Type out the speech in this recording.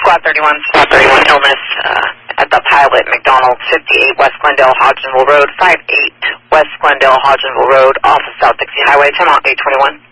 Squad 31, illness at the Pilot, McDonald, 58 West Glendale, Hodgenville Road, 58 West Glendale, Hodgenville Road, off of South Dixie Highway, 10 out 821.